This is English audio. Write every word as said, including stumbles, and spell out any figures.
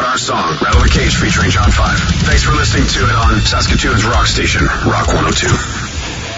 Our Song, Rattle the Cage featuring John five. Thanks for listening to it on Saskatoon's rock station, Rock one oh two.